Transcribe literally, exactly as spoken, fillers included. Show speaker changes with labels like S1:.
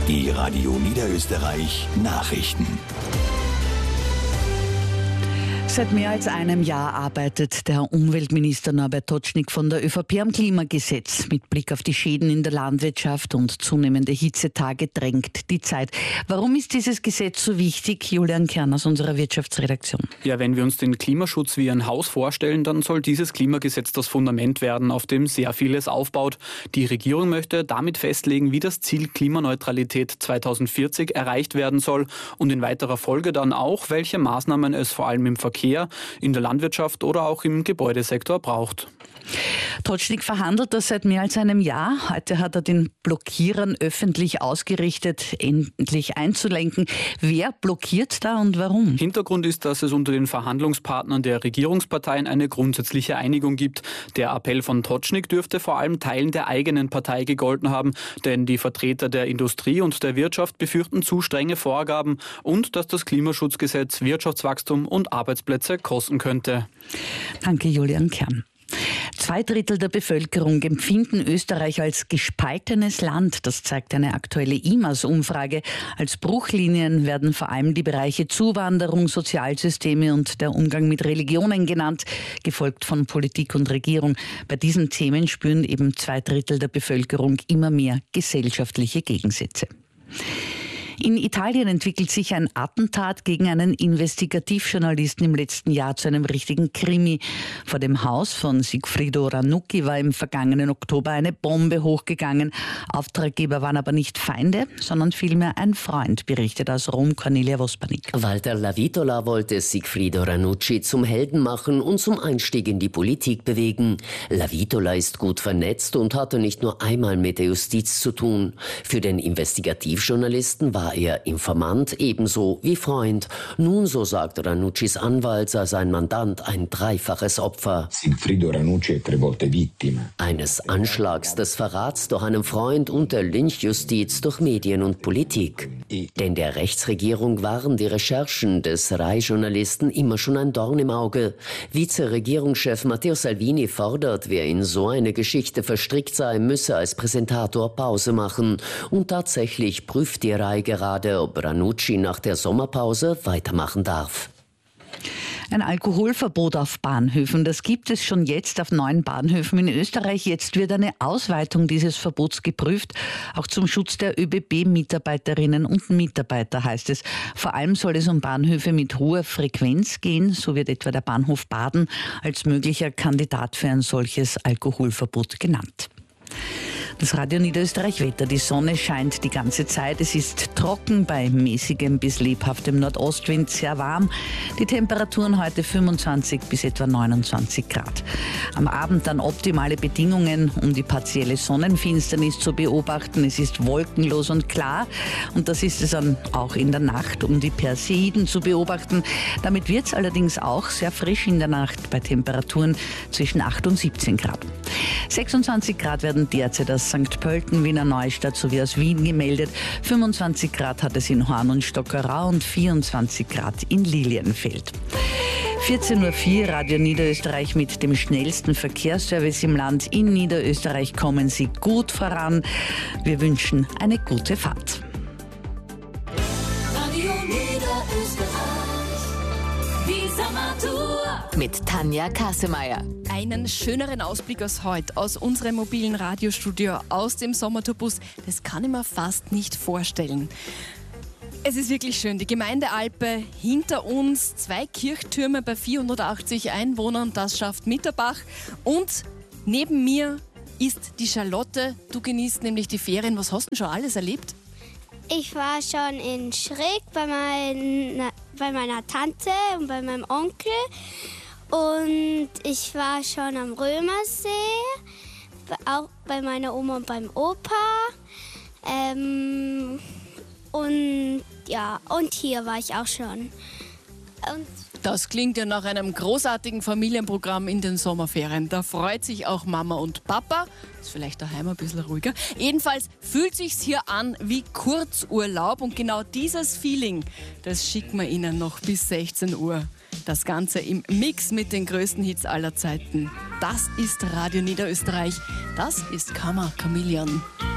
S1: Die Radio Niederösterreich Nachrichten.
S2: Seit mehr als einem Jahr arbeitet der Umweltminister Norbert Totschnig von der ÖVP am Klimagesetz. Mit Blick auf die Schäden in der Landwirtschaft und zunehmende Hitzetage drängt die Zeit. Warum ist dieses Gesetz so wichtig? Julian Kern aus unserer Wirtschaftsredaktion.
S3: Ja, wenn wir uns den Klimaschutz wie ein Haus vorstellen, dann soll dieses Klimagesetz das Fundament werden, auf dem sehr vieles aufbaut. Die Regierung möchte damit festlegen, wie das Ziel Klimaneutralität zweitausendvierzig erreicht werden soll und in weiterer Folge dann auch, welche Maßnahmen es vor allem im Verkehr, in der Landwirtschaft oder auch im Gebäudesektor braucht.
S2: Totschnig verhandelt das seit mehr als einem Jahr. Heute hat er den Blockierern öffentlich ausgerichtet, endlich einzulenken. Wer blockiert da und warum?
S3: Hintergrund ist, dass es unter den Verhandlungspartnern der Regierungsparteien eine grundsätzliche Einigung gibt. Der Appell von Totschnig dürfte vor allem Teilen der eigenen Partei gegolten haben, denn die Vertreter der Industrie und der Wirtschaft befürchten zu strenge Vorgaben und dass das Klimaschutzgesetz Wirtschaftswachstum und Arbeitsplätze kosten könnte.
S2: Danke, Julian Kern. Zwei Drittel der Bevölkerung empfinden Österreich als gespaltenes Land. Das zeigt eine aktuelle I M A S-Umfrage. Als Bruchlinien werden vor allem die Bereiche Zuwanderung, Sozialsysteme und der Umgang mit Religionen genannt, gefolgt von Politik und Regierung. Bei diesen Themen spüren eben zwei Drittel der Bevölkerung immer mehr gesellschaftliche Gegensätze. In Italien entwickelt sich ein Attentat gegen einen Investigativjournalisten im letzten Jahr zu einem richtigen Krimi. Vor dem Haus von Sigfrido Ranucci war im vergangenen Oktober eine Bombe hochgegangen. Auftraggeber waren aber nicht Feinde, sondern vielmehr ein Freund, berichtet aus Rom Cornelia Vospanik.
S4: Walter Lavitola wollte Sigfrido Ranucci zum Helden machen und zum Einstieg in die Politik bewegen. Lavitola ist gut vernetzt und hatte nicht nur einmal mit der Justiz zu tun. Für den Investigativjournalisten war er Informant ebenso wie Freund. Nun, so sagt Ranuccis Anwalt, sei sein Mandant ein dreifaches Opfer.
S5: Sigfrido Ranucci è tre volte vittima.
S4: Eines Anschlags, des Verrats durch einen Freund und der Lynchjustiz durch Medien und Politik. Denn der Rechtsregierung waren die Recherchen des Rai-Journalisten immer schon ein Dorn im Auge. Vizeregierungschef Matteo Salvini fordert, wer in so eine Geschichte verstrickt sei, müsse als Präsentator Pause machen. Und tatsächlich prüft die Rai gerade, ob Ranucci nach der Sommerpause weitermachen darf.
S2: Ein Alkoholverbot auf Bahnhöfen, das gibt es schon jetzt auf neun Bahnhöfen in Österreich. Jetzt wird eine Ausweitung dieses Verbots geprüft, auch zum Schutz der ÖBB-Mitarbeiterinnen und Mitarbeiter, heißt es. Vor allem soll es um Bahnhöfe mit hoher Frequenz gehen, so wird etwa der Bahnhof Baden als möglicher Kandidat für ein solches Alkoholverbot genannt. Das Radio Niederösterreich Wetter. Die Sonne scheint die ganze Zeit. Es ist trocken bei mäßigem bis lebhaftem Nordostwind, sehr warm. Die Temperaturen heute fünfundzwanzig bis etwa neunundzwanzig Grad. Am Abend dann optimale Bedingungen, um die partielle Sonnenfinsternis zu beobachten. Es ist wolkenlos und klar und das ist es dann auch in der Nacht, um die Perseiden zu beobachten. Damit wird es allerdings auch sehr frisch in der Nacht bei Temperaturen zwischen acht und siebzehn Grad. sechsundzwanzig Grad werden derzeit aus Sankt Pölten, Wiener Neustadt sowie aus Wien gemeldet. fünfundzwanzig Grad hat es in Horn und Stockerau und vierundzwanzig Grad in Lilienfeld. vierzehn Uhr vier, Radio Niederösterreich mit dem schnellsten Verkehrsservice im Land. In Niederösterreich kommen Sie gut voran. Wir wünschen eine gute Fahrt.
S6: Radio Niederösterreich, die Sommertour.
S7: Mit Tanja Kassemeyer.
S8: Einen schöneren Ausblick als heute aus unserem mobilen Radiostudio, aus dem Sommertourbus, das kann ich mir fast nicht vorstellen. Es ist wirklich schön. Die Gemeindealpe hinter uns, zwei Kirchtürme bei vierhundertachtzig Einwohnern, das schafft Mitterbach. Und neben mir ist die Charlotte. Du genießt nämlich die Ferien. Was hast du schon alles erlebt?
S9: Ich war schon in Schräg bei meiner, bei meiner Tante und bei meinem Onkel. Und ich war schon am Römersee, auch bei meiner Oma und beim Opa. Ähm, und ja, und hier war ich auch schon. Und
S8: das klingt ja nach einem großartigen Familienprogramm in den Sommerferien. Da freut sich auch Mama und Papa. Ist vielleicht daheim ein bisschen ruhiger. Jedenfalls fühlt sich's hier an wie Kurzurlaub. Und genau dieses Feeling, das schicken wir Ihnen noch bis sechzehn Uhr. Das Ganze im Mix mit den größten Hits aller Zeiten. Das ist Radio Niederösterreich. Das ist Karma Chameleon.